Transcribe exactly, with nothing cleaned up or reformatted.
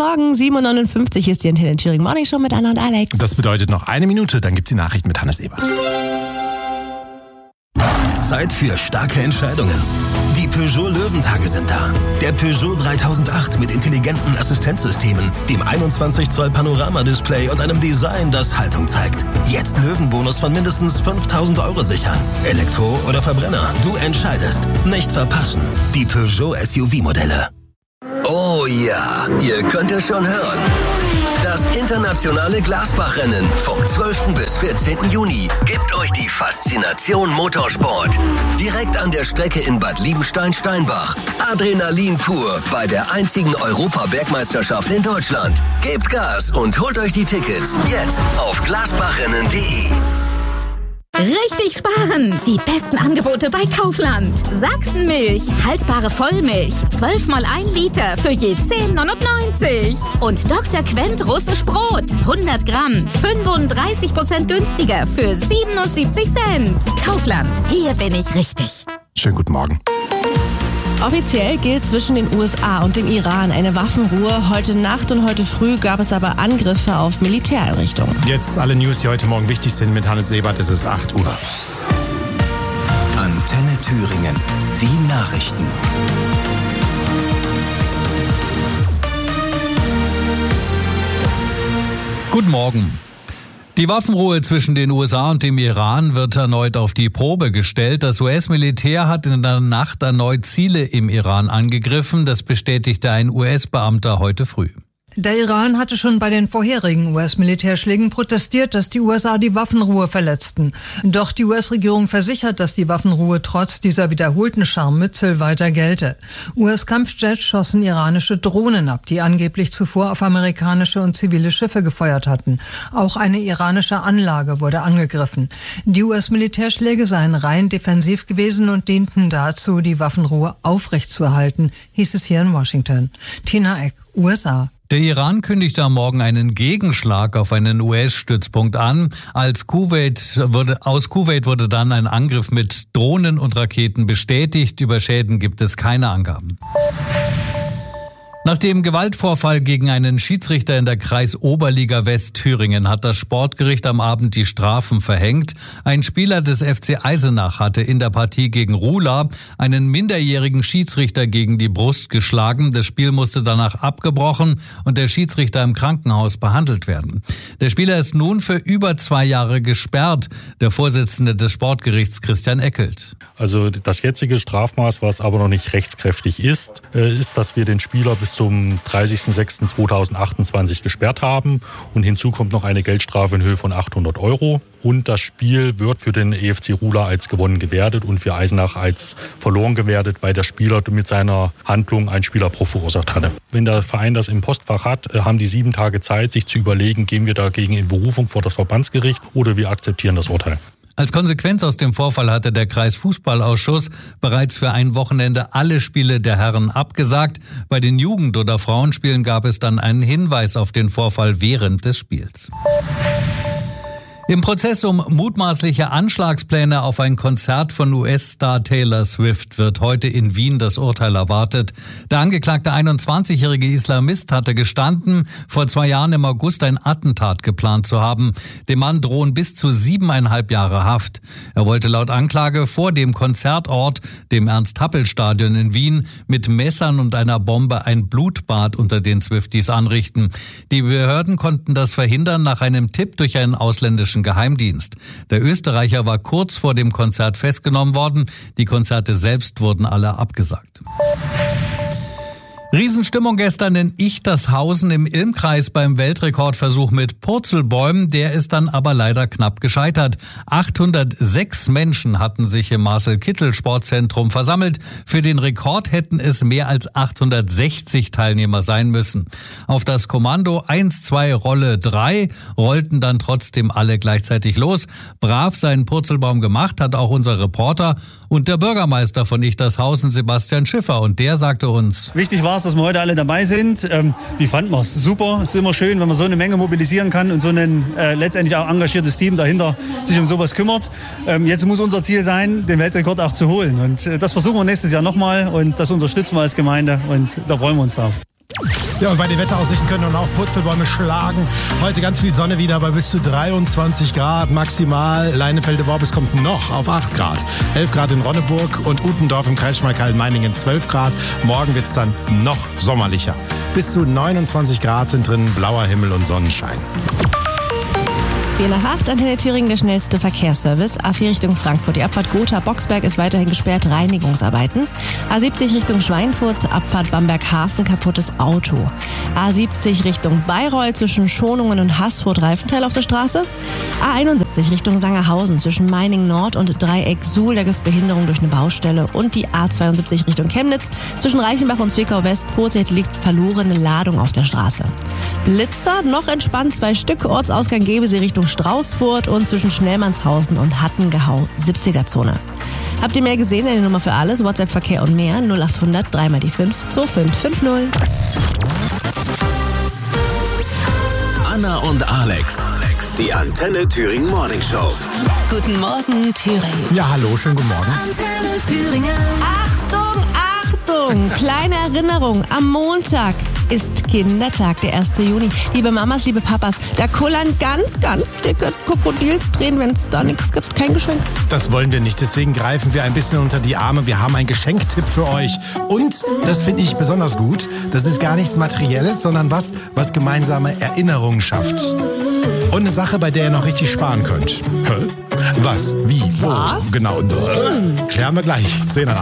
Morgen, sieben Uhr neunundfünfzig ist die Antenne Thüringen Morning Show mit Anna und Alex. Das bedeutet noch eine Minute, dann gibt's die Nachricht mit Hannes Ebert. Zeit für starke Entscheidungen. Die Peugeot Löwentage sind da. Der Peugeot dreitausendacht mit intelligenten Assistenzsystemen, dem einundzwanzig Zoll Panoramadisplay und einem Design, das Haltung zeigt. Jetzt Löwenbonus von mindestens fünftausend Euro sichern. Elektro oder Verbrenner, du entscheidest. Nicht verpassen. Die Peugeot S U V-Modelle. Oh ja, ihr könnt es schon hören. Das internationale Glasbach-Rennen vom zwölften bis vierzehnten Juni gibt euch die Faszination Motorsport. Direkt an der Strecke in Bad Liebenstein-Steinbach. Adrenalin pur bei der einzigen Europa-Bergmeisterschaft in Deutschland. Gebt Gas und holt euch die Tickets jetzt auf glasbachrennen punkt de. Richtig sparen! Die besten Angebote bei Kaufland. Sachsenmilch, haltbare Vollmilch, zwölf mal ein Liter für je zehn neunundneunzig. Und Doktor Quent russisch Brot, hundert Gramm, fünfunddreißig Prozent günstiger für siebenundsiebzig Cent. Kaufland, hier bin ich richtig. Schönen guten Morgen. Offiziell gilt zwischen den U S A und dem Iran eine Waffenruhe. Heute Nacht und heute früh gab es aber Angriffe auf Militäreinrichtungen. Jetzt alle News, die heute Morgen wichtig sind mit Hannes Ebert. Es ist acht Uhr. Antenne Thüringen. Die Nachrichten. Guten Morgen. Die Waffenruhe zwischen den U S A und dem Iran wird erneut auf die Probe gestellt. Das U S-Militär hat in der Nacht erneut Ziele im Iran angegriffen. Das bestätigte ein U S-Beamter heute früh. Der Iran hatte schon bei den vorherigen U S-Militärschlägen protestiert, dass die U S A die Waffenruhe verletzten. Doch die U S-Regierung versichert, dass die Waffenruhe trotz dieser wiederholten Scharmützel weiter gelte. U S-Kampfjets schossen iranische Drohnen ab, die angeblich zuvor auf amerikanische und zivile Schiffe gefeuert hatten. Auch eine iranische Anlage wurde angegriffen. Die U S-Militärschläge seien rein defensiv gewesen und dienten dazu, die Waffenruhe aufrechtzuerhalten, hieß es hier in Washington. Tina Eck, U S A. Der Iran kündigte am Morgen einen Gegenschlag auf einen U S-Stützpunkt an. Als Kuwait wurde, aus Kuwait wurde dann ein Angriff mit Drohnen und Raketen bestätigt. Über Schäden gibt es keine Angaben. Nach dem Gewaltvorfall gegen einen Schiedsrichter in der Kreisoberliga Westthüringen hat das Sportgericht am Abend die Strafen verhängt. Ein Spieler des F C Eisenach hatte in der Partie gegen Ruhla einen minderjährigen Schiedsrichter gegen die Brust geschlagen. Das Spiel musste danach abgebrochen und der Schiedsrichter im Krankenhaus behandelt werden. Der Spieler ist nun für über zwei Jahre gesperrt. Der Vorsitzende des Sportgerichts Christian Eckelt. Also das jetzige Strafmaß, was aber noch nicht rechtskräftig ist, ist, dass wir den Spieler bis zum dreißigsten sechsten zweitausendachtundzwanzig gesperrt haben. Und hinzu kommt noch eine Geldstrafe in Höhe von achthundert Euro. Und das Spiel wird für den E F C Ruhla als gewonnen gewertet und für Eisenach als verloren gewertet, weil der Spieler mit seiner Handlung einen Spielerbruch verursacht hatte. Wenn der Verein das im Postfach hat, haben die sieben Tage Zeit, sich zu überlegen, gehen wir dagegen in Berufung vor das Verbandsgericht oder wir akzeptieren das Urteil. Als Konsequenz aus dem Vorfall hatte der Kreisfußballausschuss bereits für ein Wochenende alle Spiele der Herren abgesagt. Bei den Jugend- oder Frauenspielen gab es dann einen Hinweis auf den Vorfall während des Spiels. Im Prozess um mutmaßliche Anschlagspläne auf ein Konzert von U S-Star Taylor Swift wird heute in Wien das Urteil erwartet. Der angeklagte einundzwanzigjährige Islamist hatte gestanden, vor zwei Jahren im August ein Attentat geplant zu haben. Dem Mann drohen bis zu siebeneinhalb Jahre Haft. Er wollte laut Anklage vor dem Konzertort, dem Ernst-Happel-Stadion in Wien, mit Messern und einer Bombe ein Blutbad unter den Swifties anrichten. Die Behörden konnten das verhindern nach einem Tipp durch einen ausländischen Geheimdienst. Der Österreicher war kurz vor dem Konzert festgenommen worden. Die Konzerte selbst wurden alle abgesagt. Riesenstimmung gestern in Ichtershausen im Ilmkreis beim Weltrekordversuch mit Purzelbäumen. Der ist dann aber leider knapp gescheitert. achthundertsechs Menschen hatten sich im Marcel-Kittel-Sportzentrum versammelt. Für den Rekord hätten es mehr als achthundertsechzig Teilnehmer sein müssen. Auf das Kommando eins, zwei, Rolle drei rollten dann trotzdem alle gleichzeitig los. Brav seinen Purzelbaum gemacht hat auch unser Reporter und der Bürgermeister von Ichtershausen, Sebastian Schiffer. Und der sagte uns: Wichtig war, dass wir heute alle dabei sind. Ähm, wie fanden wir es? Super. Es ist immer schön, wenn man so eine Menge mobilisieren kann und so ein äh, letztendlich auch engagiertes Team dahinter sich um sowas kümmert. Ähm, jetzt muss unser Ziel sein, den Weltrekord auch zu holen. Und äh, das versuchen wir nächstes Jahr nochmal und das unterstützen wir als Gemeinde und da freuen wir uns drauf. Ja, und bei den Wetteraussichten können dann auch Purzelbäume schlagen. Heute ganz viel Sonne wieder bei bis zu dreiundzwanzig Grad maximal. Leinefelde-Worbis kommt noch auf acht Grad. elf Grad in Ronneburg und Utendorf im Kreis Schmalkalden-Meiningen zwölf Grad. Morgen wird's dann noch sommerlicher. Bis zu neunundzwanzig Grad sind drin, blauer Himmel und Sonnenschein. vier nach acht, Antenne Thüringen, der schnellste Verkehrsservice. A vier Richtung Frankfurt. Die Abfahrt Gotha-Boxberg ist weiterhin gesperrt. Reinigungsarbeiten. A siebzig Richtung Schweinfurt. Abfahrt Bamberg-Hafen. Kaputtes Auto. A siebzig Richtung Bayreuth zwischen Schonungen und Haßfurt-Reifenthal auf der Straße. A einundsiebzig Richtung Sangerhausen zwischen Meiningen-Nord und Dreieck-Suhl. Da gibt es Behinderung durch eine Baustelle. Und die A zweiundsiebzig Richtung Chemnitz zwischen Reichenbach und Zwickau-West. Vorsicht, liegt verlorene Ladung auf der Straße. Blitzer, noch entspannt zwei Stück. Ortsausgang Gebesee Richtung Straußfurt und zwischen Schnellmannshausen und Hattengehau siebziger-Zone. Habt ihr mehr gesehen? Eine Nummer für alles, WhatsApp, Verkehr und mehr null acht hundert drei mal die fünf zwei fünf fünf null. Anna und Alex, die Antenne Thüringen Morning Show. Guten Morgen, Thüringen. Ja, hallo, schönen guten Morgen. Antenne Thüringen. Achtung, Achtung! Kleine Erinnerung, am Montag ist Kindertag, der erste Juni. Liebe Mamas, liebe Papas, da kullern ganz, ganz dicke Krokodilstränen, wenn es da nichts gibt. Kein Geschenk. Das wollen wir nicht, deswegen greifen wir ein bisschen unter die Arme. Wir haben einen Geschenktipp für euch. Und, das finde ich besonders gut, das ist gar nichts Materielles, sondern was, was gemeinsame Erinnerungen schafft. Und eine Sache, bei der ihr noch richtig sparen könnt. Hä? Was? Wie? Wo? Was? Genau. Hm. Klären wir gleich. zehn